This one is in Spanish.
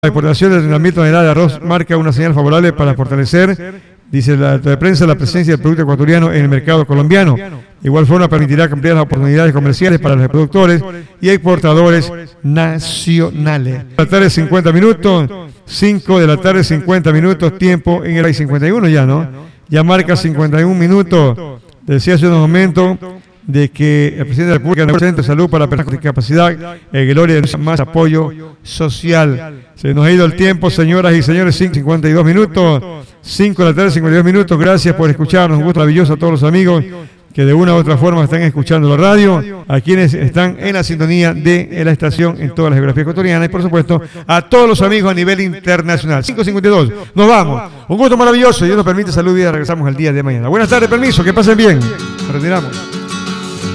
La exportación del ámbito de arroz marca una señal favorable para fortalecer, dice la nota de prensa, la presencia del producto ecuatoriano en el mercado colombiano. De igual forma permitirá ampliar las oportunidades comerciales para los productores y exportadores nacionales. La tarde 50 minutos, 5 de la tarde 50 minutos, tiempo en el 51 ya, ¿no? Ya marca 51 minutos. Decía hace unos momentos de que el presidente de la República en el Centro de Salud para personas con discapacidad, Gloria de más apoyo social. Se nos ha ido el tiempo, señoras y señores, 52 minutos, 5 de la tarde, 52 minutos. Gracias por escucharnos, un gusto maravilloso a todos los amigos que de una u otra forma están escuchando la radio, a quienes están en la sintonía de la estación en toda la geografía ecuatoriana y por supuesto a todos los amigos a nivel internacional. 5:52, nos vamos. Un gusto maravilloso, Dios nos permite salud y vida, regresamos el día de mañana. Buenas tardes, permiso, que pasen bien. Nos retiramos.